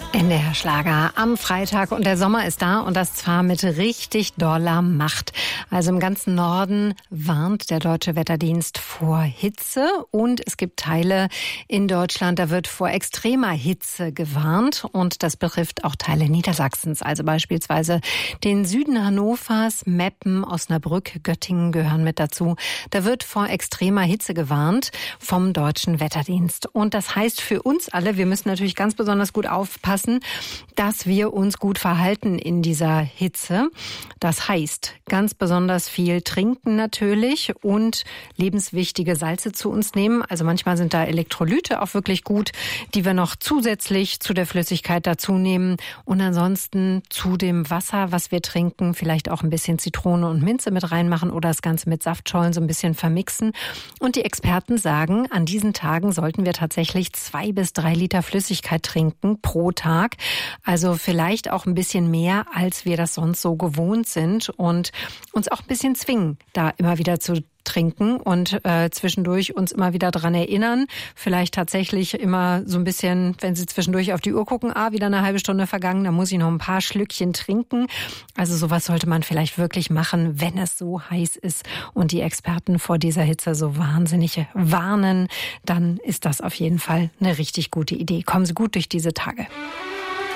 NDR Schlager am Freitag und der Sommer ist da und das zwar mit richtig doller Macht. Also im ganzen Norden warnt der Deutsche Wetterdienst vor Hitze und es gibt Teile in Deutschland, da wird vor extremer Hitze gewarnt und das betrifft auch Teile Niedersachsens, also beispielsweise den Süden Hannovers, Meppen, Osnabrück, Göttingen gehören mit dazu. Da wird vor extremer Hitze gewarnt vom Deutschen Wetterdienst und das heißt für uns alle, wir müssen natürlich ganz besonders gut aufpassen, dass wir uns gut verhalten in dieser Hitze. Das heißt, ganz besonders viel trinken natürlich und lebenswichtige Salze zu uns nehmen. Also manchmal sind da Elektrolyte auch wirklich gut, die wir noch zusätzlich zu der Flüssigkeit dazu nehmen. Und ansonsten zu dem Wasser, was wir trinken, vielleicht auch ein bisschen Zitrone und Minze mit reinmachen oder das Ganze mit Saftschollen so ein bisschen vermixen. Und die Experten sagen, an diesen Tagen sollten wir tatsächlich 2 bis 3 Liter Flüssigkeit trinken pro Tag. Also vielleicht auch ein bisschen mehr, als wir das sonst so gewohnt sind und uns auch ein bisschen zwingen, da immer wieder zu trinken und zwischendurch uns immer wieder dran erinnern. Vielleicht tatsächlich immer so ein bisschen, wenn Sie zwischendurch auf die Uhr gucken, wieder eine halbe Stunde vergangen, da muss ich noch ein paar Schlückchen trinken. Also sowas sollte man vielleicht wirklich machen, wenn es so heiß ist und die Experten vor dieser Hitze so wahnsinnig warnen, dann ist das auf jeden Fall eine richtig gute Idee. Kommen Sie gut durch diese Tage.